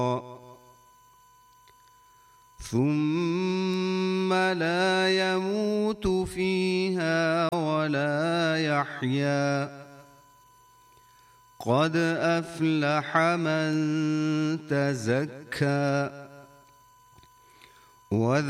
ثم لا يموت فيها ولا يحيا قد أفلح من تزكى